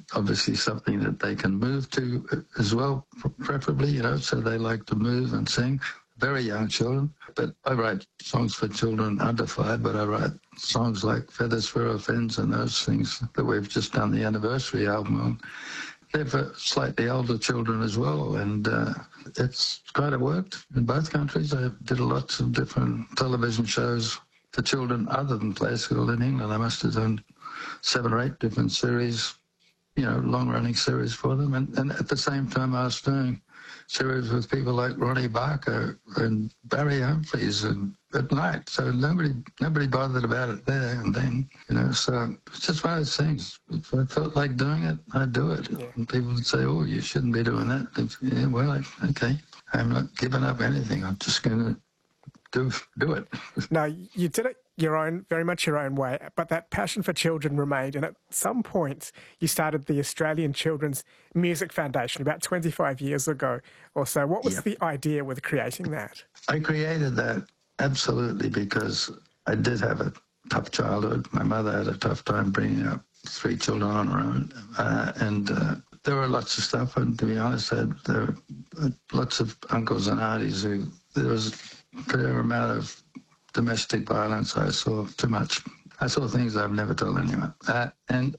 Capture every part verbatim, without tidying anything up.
obviously something that they can move to as well, preferably, you know, so they like to move and sing. Very young children, but I write songs for children under five, but I write songs like Feathers for Our Fins and those things that we've just done the anniversary album on. They're for slightly older children as well, and uh, it's kind of worked in both countries. I did lots of different television shows for children other than Play School in England. I must have done seven or eight different series, you know, long-running series for them. And, and at the same time, I was doing series with people like Ronnie Barker and Barry Humphries and at night. So nobody nobody bothered about it there and then, you know. So it's just one of those things. If I felt like doing it, I'd do it. Yeah. And people would say, oh, you shouldn't be doing that. And, yeah, well, I, okay. I'm not giving up anything. I'm just going to do do it. No, you did it your own, very much your own way, but that passion for children remained, and at some point you started the Australian Children's Music Foundation about twenty-five years ago or so. What was yep. the idea with creating that? I created that absolutely because I did have a tough childhood. My mother had a tough time bringing up three children on her own, uh, and uh, there were lots of stuff, and to be honest, I had, there were lots of uncles and aunties who, there was a fair amount of domestic violence. I saw too much. I saw things I've never told anyone. Uh, and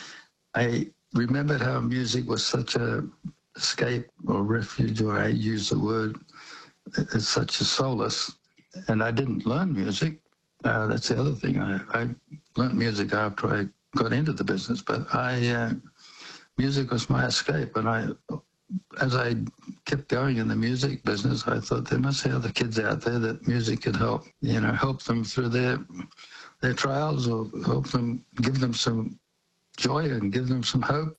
I remembered how music was such a escape or refuge, or I use the word, it's such a solace. And I didn't learn music. Uh, that's the other thing. I, I learned music after I got into the business, but I uh, music was my escape. And I, as I kept going in the music business, I thought there must be other kids out there that music could help, you know, help them through their their trials, or help them, give them some joy and give them some hope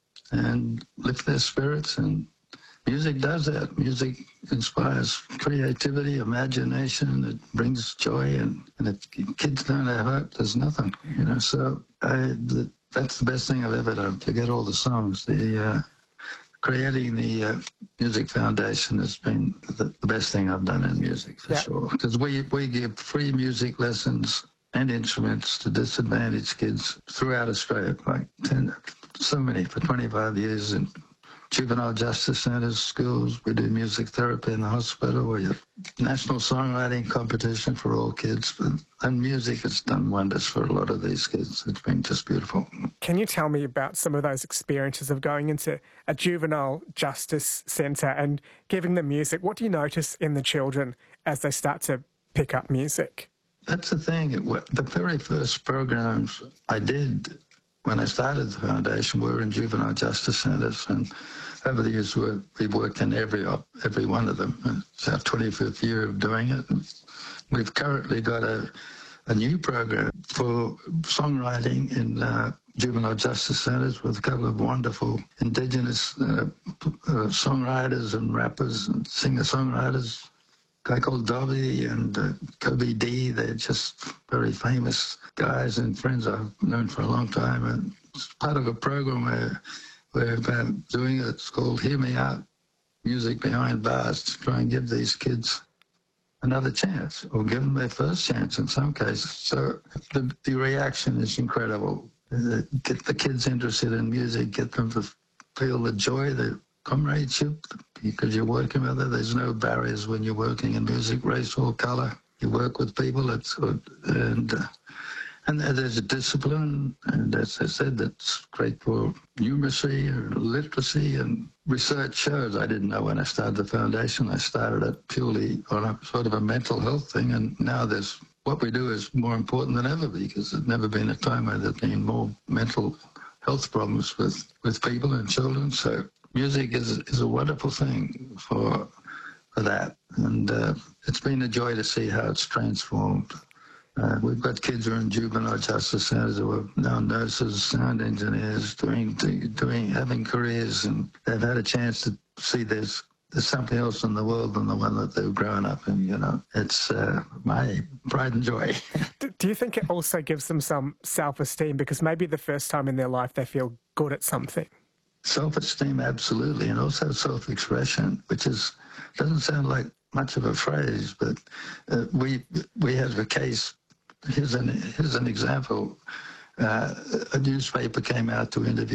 and lift their spirits. And music does that. Music inspires creativity, imagination. It brings joy, and, and if kids don't have hope, there's nothing, you know. So I, the, that's the best thing I've ever done. Forget all the songs. The uh, creating the uh, Music Foundation has been the, the best thing I've done in music, for yeah. sure. Because we, we give free music lessons and instruments to disadvantaged kids throughout Australia, like ten, so many, for twenty-five years, in juvenile justice centres, schools. We do music therapy in the hospital. We have national songwriting competition for all kids. And music has done wonders for a lot of these kids. It's been just beautiful. Can you tell me about some of those experiences of going into a juvenile justice centre and giving them music? What do you notice in the children as they start to pick up music? That's the thing. The very first programs I did when I started the foundation were in juvenile justice centres, and over the years we've worked in every every one of them. It's our twenty-fifth year of doing it. And we've currently got a, a new program for songwriting in uh, juvenile justice centres with a couple of wonderful Indigenous uh, uh, songwriters and rappers and singer-songwriters. A guy called Dobby and uh, Kobe D. They're just very famous guys and friends I've known for a long time. And it's part of a program where we're about doing it. It's called Hear Me Out, Music Behind Bars, to try and give these kids another chance, or give them their first chance in some cases. So the, the reaction is incredible. Uh, get the kids interested in music, get them to feel the joy, the comradeship, because you're working with it. There's no barriers when you're working in music, race or colour. You work with people, it's good. And, uh, and there's a discipline, and as I said, that's great for numeracy and literacy. And research shows, I didn't know when I started the foundation, I started it purely on a sort of a mental health thing, and now there's, what we do is more important than ever, because there's never been a time where there's been more mental health problems with, with people and children. So music is is a wonderful thing for for that, and uh, it's been a joy to see how it's transformed. Uh, we've got kids who are in juvenile justice centres who are now nurses, sound engineers, doing doing having careers, and they've had a chance to see there's there's something else in the world than the one that they've grown up in. You know, it's uh, my pride and joy. Do you think it also gives them some self-esteem, because maybe the first time in their life they feel good at something? Self-esteem, absolutely, and also self-expression, which is doesn't sound like much of a phrase, but uh, we we have a case. Here's an here's an example. Uh, a newspaper came out to interview